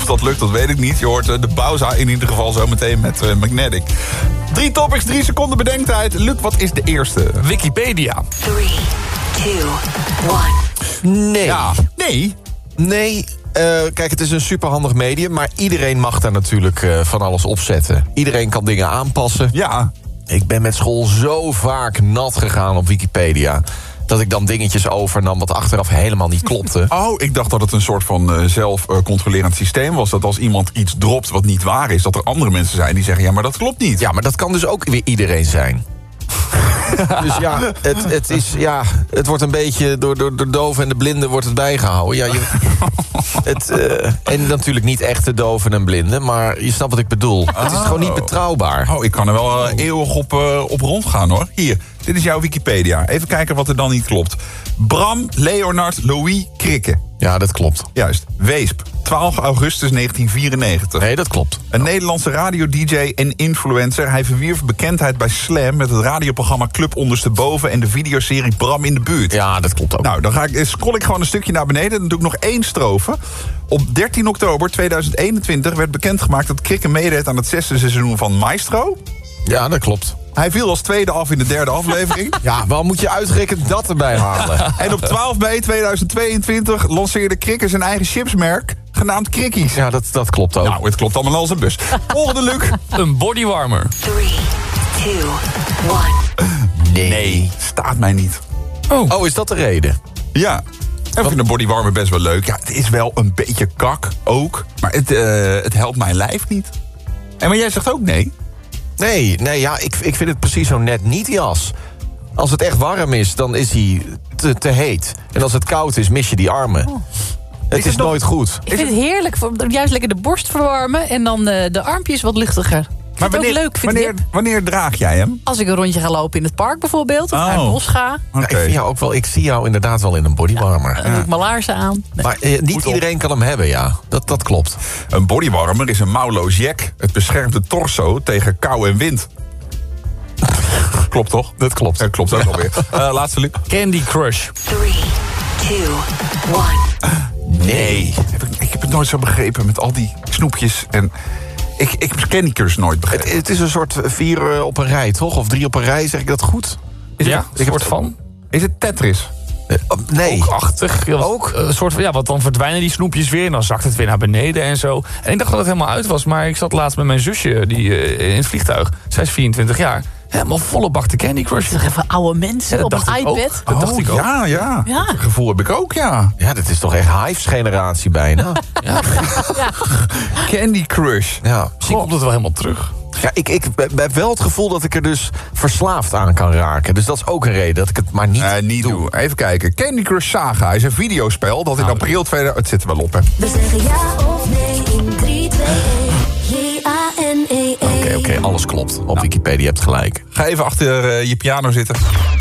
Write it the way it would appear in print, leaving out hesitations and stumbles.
dat lukt, dat weet ik niet. Je hoort de Bowza in ieder geval zo meteen met Magnetic. 3 topics, 3 seconden bedenktijd. Luc, wat is de eerste? Wikipedia. 3, 2, 1. Nee. Ja, nee. Nee. Kijk, het is een superhandig medium, maar iedereen mag daar natuurlijk van alles opzetten. Iedereen kan dingen aanpassen. Ja. Ik ben met school zo vaak nat gegaan op Wikipedia, dat ik dan dingetjes overnam wat achteraf helemaal niet klopte. Oh, ik dacht dat het een soort van zelfcontrolerend systeem was. Dat als iemand iets dropt wat niet waar is, dat er andere mensen zijn die zeggen, ja, maar dat klopt niet. Ja, maar dat kan dus ook weer iedereen zijn. Dus ja, het wordt een beetje door de doven en de blinden wordt het bijgehouden. Ja, en natuurlijk niet echte doven en blinden, maar je snapt wat ik bedoel. Het is gewoon niet betrouwbaar. Oh, ik kan er wel eeuwig op rondgaan, hoor. Hier, dit is jouw Wikipedia. Even kijken wat er dan niet klopt. Bram Leonard Louis Krikke. Ja, dat klopt. Juist. Weesp, 12 augustus 1994. Nee, dat klopt. Een Nederlandse radio-dj en influencer. Hij verwierf bekendheid bij Slam met het radioprogramma Club Ondersteboven en de videoserie Bram in de buurt. Ja, dat klopt ook. Nou, dan scroll ik gewoon een stukje naar beneden. Dan doe ik nog 1 strofe. Op 13 oktober 2021 werd bekendgemaakt dat Krikke meedeed aan het 6e seizoen van Maestro. Ja, dat klopt. Hij viel als tweede af in de 3e aflevering. Ja, waarom moet je uitgerekend dat erbij halen? En op 12 mei 2022 lanceerde Krikke zijn eigen chipsmerk, genaamd Krikkies. Ja, dat klopt ook. Nou, het klopt allemaal als een bus. Volgende, Luc. Een bodywarmer. 3, 2, 1. Nee. Staat mij niet. Oh, is dat de reden? Ja. Ik vind een bodywarmer best wel leuk. Ja, het is wel een beetje kak ook. Maar het helpt mijn lijf niet. En maar jij zegt ook nee? Nee, ja, ik vind het precies zo net niet, jas. Als het echt warm is, dan is hij te heet. En als het koud is, mis je die armen. Het is nooit goed. Ik vind het heerlijk, juist lekker de borst verwarmen en dan de armpjes wat luchtiger. Maar wanneer draag jij hem? Als ik een rondje ga lopen in het park bijvoorbeeld, of naar het bos ga. Okay. Ja, ik zie jou inderdaad wel in een bodywarmer. Dan doe ik mijn laarzen aan. Nee. Maar niet iedereen kan hem hebben, ja. Dat klopt. Een bodywarmer is een mouwloos jack. Het beschermt de torso tegen kou en wind. Klopt toch? Dat klopt. Dat klopt ook alweer. Laatste, Luc. Candy Crush. 3, 2, 1. Nee. Ik heb het nooit zo begrepen met al die snoepjes. En ik heb Candy Crush nooit begrepen. Het is een soort 4 op een rij, toch? Of 3 op een rij, zeg ik dat goed? Ja, een soort van. Is het Tetris? Nee. Ook achtig. Ook een soort van, want dan verdwijnen die snoepjes weer en dan zakt het weer naar beneden en zo. En ik dacht dat het helemaal uit was, maar ik zat laatst met mijn zusje die in het vliegtuig. Zij is 24 jaar. Helemaal volle bak de Candy Crush. Toch even oude mensen op een iPad. Dat dacht ik ook. Ja. Ja. Dat gevoel heb ik ook, ja. Ja, dat is toch echt Hives-generatie bijna. Candy Crush. Ja. Misschien komt het wel helemaal terug. Ja, ik heb wel het gevoel dat ik er dus verslaafd aan kan raken. Dus dat is ook een reden dat ik het maar niet doe. Even kijken. Candy Crush Saga is een videospel dat in april 2000... Het zit er wel op, hè. We zeggen ja of nee in 3, 2, 1. J-A-N-E-E. Oké, alles klopt. Op Wikipedia, je hebt gelijk. Ga even achter je piano zitten.